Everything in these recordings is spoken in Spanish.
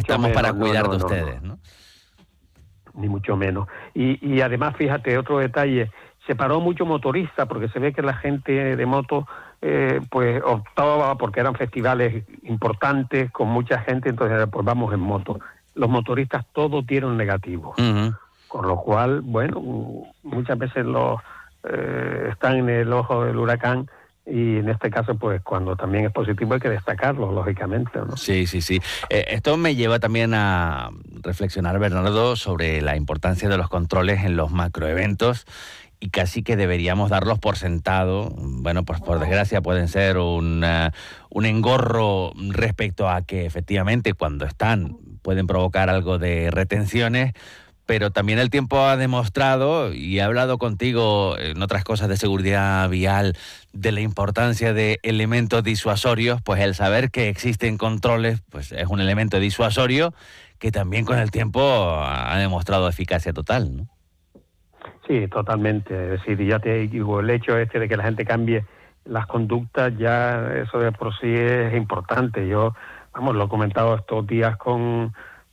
estamos para cuidar de no. ustedes, ¿no? Ni mucho menos. Y además, fíjate, otro detalle, se paró mucho motorista, porque se ve que la gente de moto pues optaba, porque eran festivales importantes, con mucha gente, entonces pues vamos en moto. Los motoristas todos dieron negativo, con lo cual, bueno, muchas veces están en el ojo del huracán, y en este caso, pues cuando también es positivo hay que destacarlo, lógicamente, ¿no? Sí. Esto me lleva también a reflexionar, Bernardo, sobre la importancia de los controles en los macroeventos, y casi que deberíamos darlos por sentado. Bueno, pues por desgracia pueden ser un engorro respecto a que efectivamente cuando están pueden provocar algo de retenciones, pero también el tiempo ha demostrado, y he hablado contigo en otras cosas de seguridad vial, de la importancia de elementos disuasorios. Pues el saber que existen controles pues es un elemento disuasorio que también con el tiempo ha demostrado eficacia total, ¿no? Sí, totalmente. Es decir, ya te digo, el hecho de que la gente cambie las conductas, ya eso de por sí es importante. Yo, lo he comentado estos días con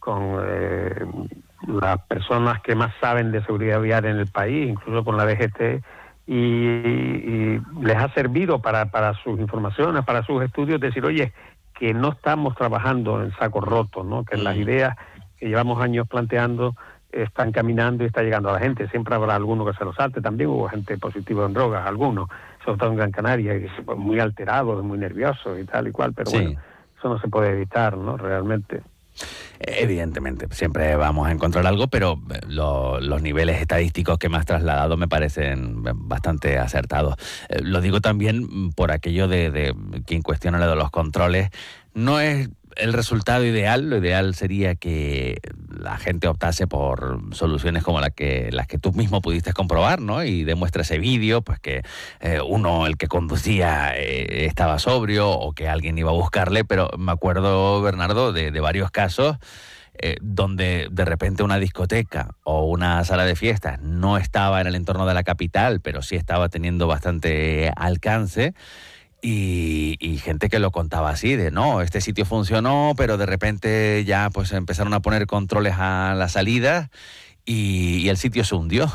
las personas que más saben de seguridad vial en el país, incluso con la DGT, y les ha servido para sus informaciones, para sus estudios, decir, oye, que no estamos trabajando en saco roto, ¿no? Que las ideas que llevamos años planteando están caminando y está llegando a la gente. Siempre habrá alguno que se lo salte, también hubo gente positiva en drogas, algunos, sobre todo en Gran Canaria, muy alterados, muy nerviosos y tal y cual, pero bueno, eso no se puede evitar, ¿no? Realmente. Evidentemente, siempre vamos a encontrar algo, pero los niveles estadísticos que me has trasladado me parecen bastante acertados. Lo digo también por aquello de quien cuestiona lo de los controles. No es el resultado ideal. Lo ideal sería que la gente optase por soluciones como las que tú mismo pudiste comprobar, ¿no? Y demuestra ese vídeo, pues que el que conducía estaba sobrio, o que alguien iba a buscarle. Pero me acuerdo, Bernardo, de varios casos donde de repente una discoteca o una sala de fiestas no estaba en el entorno de la capital, pero sí estaba teniendo bastante alcance. Y gente que lo contaba así, de no, este sitio funcionó, pero de repente ya pues empezaron a poner controles a la salida y el sitio se hundió.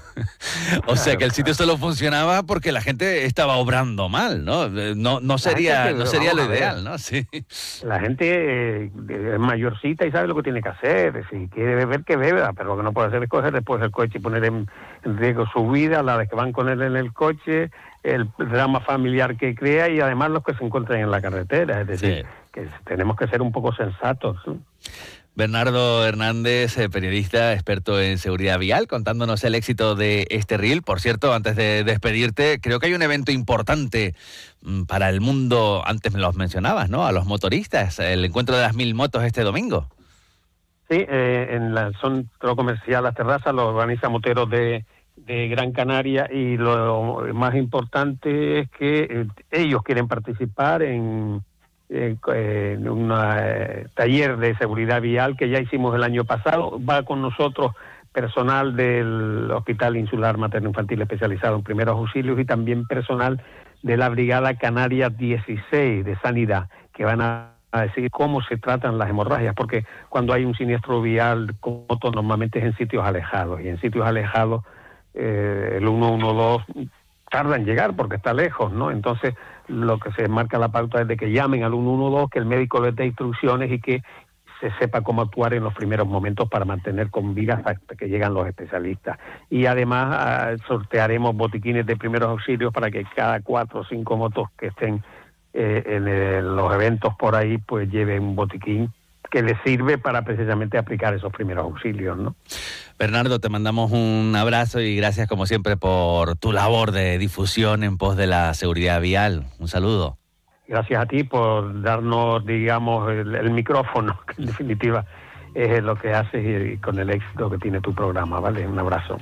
O sea que el sitio solo funcionaba porque la gente estaba obrando mal, ¿no? No sería lo ideal, ¿no? Sí. La gente es mayorcita y sabe lo que tiene que hacer. Si quiere beber, que beba, pero lo que no puede hacer es coger después el coche y poner en riesgo su vida, la de que van con él en el coche, el drama familiar que crea, y además los que se encuentran en la carretera. Es decir, que tenemos que ser un poco sensatos, ¿sí? Bernardo Hernández, periodista, experto en seguridad vial, contándonos el éxito de este reel. Por cierto, antes de despedirte, creo que hay un evento importante para el mundo. Antes me los mencionabas, ¿no? A los motoristas, el encuentro de las 1000 motos este domingo. Sí, en la centro comercial Las Terrazas lo organiza Moteros de Gran Canaria, y lo más importante es que ellos quieren participar en un taller de seguridad vial que ya hicimos el año pasado. Va con nosotros personal del Hospital Insular Materno Infantil especializado en primeros auxilios, y también personal de la Brigada Canaria 16 de Sanidad, que van a decir cómo se tratan las hemorragias, porque cuando hay un siniestro vial con moto normalmente es en sitios alejados, y en sitios alejados el 112 tarda en llegar porque está lejos, ¿no? Entonces lo que se marca la pauta es de que llamen al 112, que el médico les dé instrucciones y que se sepa cómo actuar en los primeros momentos para mantener con vida hasta que llegan los especialistas. Y además sortearemos botiquines de primeros auxilios para que cada 4 o 5 motos que estén en los eventos por ahí pues lleven un botiquín que les sirve para precisamente aplicar esos primeros auxilios, ¿no? Bernardo, te mandamos un abrazo y gracias como siempre por tu labor de difusión en pos de la seguridad vial. Un saludo. Gracias a ti por darnos, digamos, el micrófono, que en definitiva es lo que haces, y con el éxito que tiene tu programa, ¿vale? Un abrazo.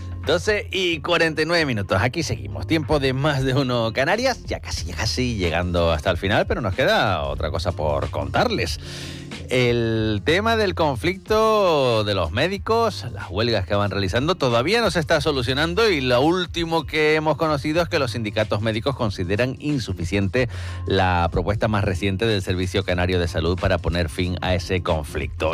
12:49. Aquí seguimos. Tiempo de Más de Uno Canarias. Ya casi llegando hasta el final, pero nos queda otra cosa por contarles. El tema del conflicto de los médicos, las huelgas que van realizando, todavía no se está solucionando, y lo último que hemos conocido es que los sindicatos médicos consideran insuficiente la propuesta más reciente del Servicio Canario de Salud para poner fin a ese conflicto.